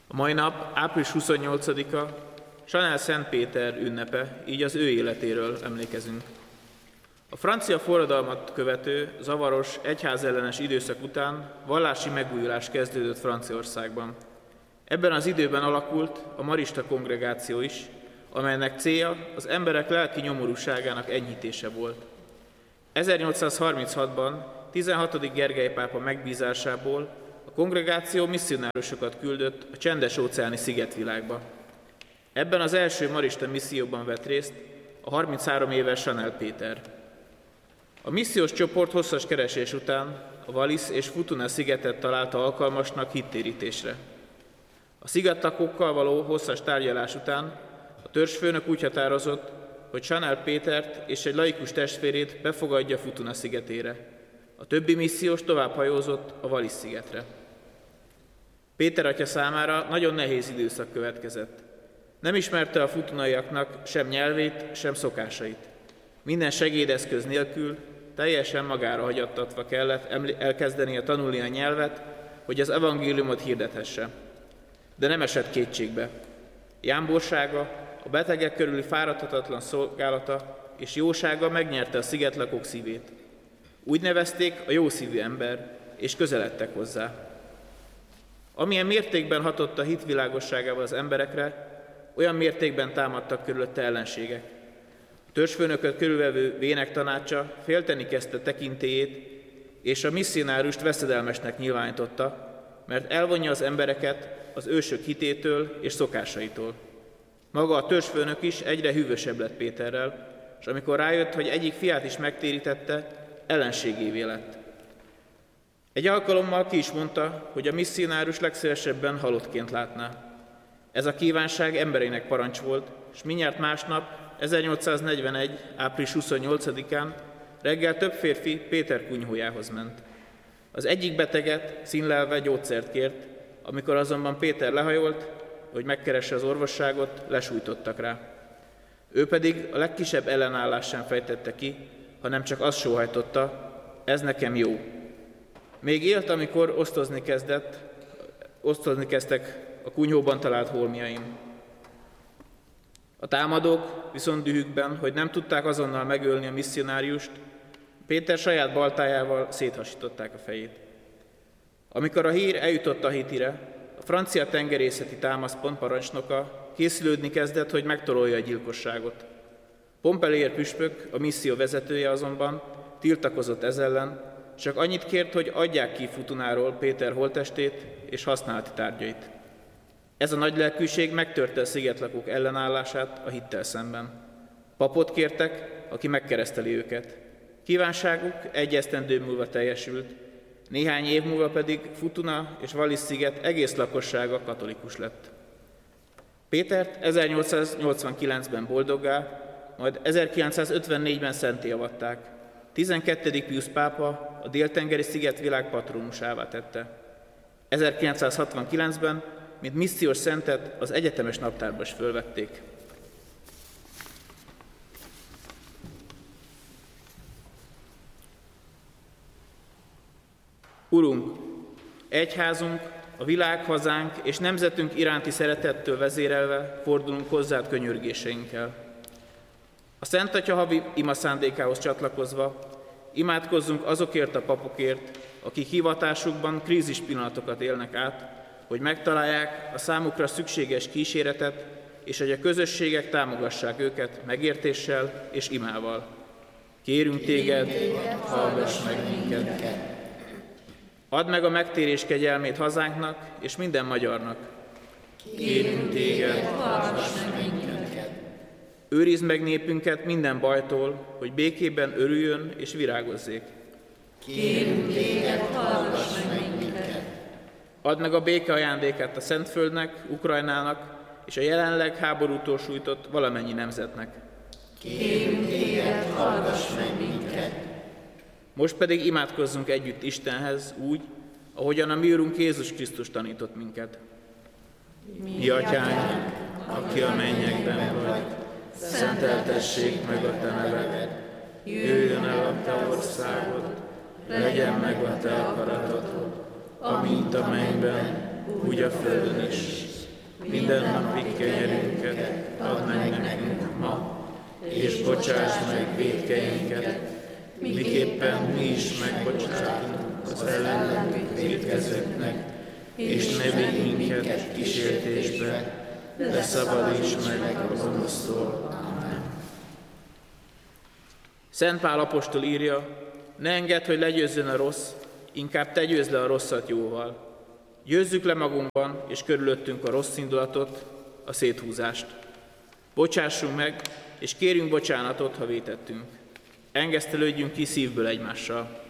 A mai nap, április 28-a, Chanel Szent Péter ünnepe, így az ő életéről emlékezünk. A francia forradalmat követő, zavaros, egyházellenes időszak után vallási megújulás kezdődött Franciaországban. Ebben az időben alakult a marista kongregáció is, amelynek célja az emberek lelki nyomorúságának enyhítése volt. 1836-ban 16. Gergely pápa megbízásából a kongregáció misszionárusokat küldött a csendes-óceáni szigetvilágba. Ebben az első marista misszióban vett részt a 33 éves Chanel Péter. A missziós csoport hosszas keresés után a Wallis és Futuna szigetet találta alkalmasnak hittérítésre. A szigetlakókkal való hosszas tárgyalás után a törzsfőnök úgy határozott, hogy Chanel Pétert és egy laikus testvérét befogadja Futuna szigetére. A többi missziós tovább hajózott a Wallis szigetre. Péter atya számára nagyon nehéz időszak következett. Nem ismerte a futunaiaknak sem nyelvét, sem szokásait. Minden segédeszköz nélkül teljesen magára hagyattatva kellett elkezdenie tanulni a nyelvet, hogy az evangéliumot hirdethesse. De nem esett kétségbe. Jámborsága, a betegek körüli fáradhatatlan szolgálata és jósága megnyerte a szigetlakók szívét. Úgy nevezték a jószívű ember, és közeledtek hozzá. Amilyen mértékben hatott a hit világosságával az emberekre, olyan mértékben támadtak körülötte ellenségek. A törzsfőnököt körülvevő vének tanácsa félteni kezdte tekintélyét, és a misszionárust veszedelmesnek nyilvánította, mert elvonja az embereket az ősök hitétől és szokásaitól. Maga a törzsfőnök is egyre hűvösebb lett Péterrel, és amikor rájött, hogy egyik fiát is megtérítette, ellenségévé lett. Egy alkalommal ki is mondta, hogy a misszionárus legszívesebben halottként látná. Ez a kívánság emberének parancs volt, és mindjárt másnap, 1841. április 28-án reggel több férfi Péter kunyhójához ment. Az egyik beteget színlelve gyógyszert kért, amikor azonban Péter lehajolt, hogy megkeresse az orvosságot, lesújtottak rá. Ő pedig a legkisebb ellenállást sem fejtette ki, hanem csak azt sóhajtotta, ez nekem jó. Még élt, amikor osztozni kezdtek a kunyhóban talált holmiaim. A támadók viszont dühükben, hogy nem tudták azonnal megölni a misszionáriust, Péter saját baltájával széthasították a fejét. Amikor a hír eljutott a Tahitire, a francia tengerészeti támaszpont parancsnoka készülődni kezdett, hogy megtorolja a gyilkosságot. Pompelier püspök, a misszió vezetője azonban tiltakozott ez ellen, csak annyit kért, hogy adják ki Futunáról Péter holttestét és használati tárgyait. Ez a nagy lelkűség megtörte a szigetlakók ellenállását a hittel szemben. Papot kértek, aki megkereszteli őket. Kívánságuk egy esztendő múlva teljesült, néhány év múlva pedig Futuna és Wallis sziget egész lakossága katolikus lett. Pétert 1889-ben boldoggá, majd 1954-ben szentté avatták. 12. Piusz pápa a déltengeri szigetvilág patronusává tette. 1969-ben, mint missziós szentet az egyetemes naptárba is fölvették. Urunk, egyházunk, a világ, hazánk és nemzetünk iránti szeretettől vezérelve fordulunk hozzád könyörgéseinkkel. A Szent Atya havi ima szándékához csatlakozva imádkozzunk azokért a papokért, akik hivatásukban krízis pillanatokat élnek át, hogy megtalálják a számukra szükséges kíséretet, és hogy a közösségek támogassák őket megértéssel és imával. Kérünk téged, hallgass meg minket! Add meg a megtérés kegyelmét hazánknak és minden magyarnak. Kérünk téged, hallgass meg minket! Őrizd meg népünket minden bajtól, hogy békében örüljön és virágozzék. Kérünk téged, hallgass meg minket! Add meg a béke ajándékát a Szentföldnek, Ukrajnának és a jelenleg háborútól sújtott valamennyi nemzetnek. Kérünk téged, hallgass meg minket! Most pedig imádkozzunk együtt Istenhez úgy, ahogyan a mi Urunk Jézus Krisztus tanított minket. Mi atyánk, aki a mennyekben vagy, szenteltessék meg a te neved, jöjjön el a te országod, legyen meg a te akaratod, amint a mennyben, úgy a földön is. minden napi kenyerünket add meg nekünk ma, és bocsáss meg vétkeinket, miképpen mi is megbocsátunk az ellenünk vétkezőknek, és ne vigy minket kísértésbe, de szabadíts meg a gonosztól. Amen. Szent Pál apostol írja, ne engedd, hogy legyőzzön a rossz, inkább te győzd le a rosszat jóval. Győzzük le magunkban és körülöttünk a rossz indulatot, a széthúzást. Bocsássunk meg, és kérjünk bocsánatot, ha vétettünk. Engesztelődjünk ki szívből egymással.